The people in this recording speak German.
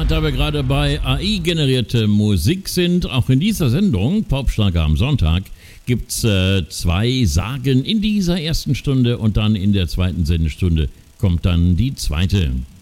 da wir gerade bei AI-generierte Musik sind, auch in dieser Sendung, Popschlager am Sonntag, gibt es 2 Sagen in dieser ersten Stunde und dann in der zweiten Sendestunde kommt dann die zweite.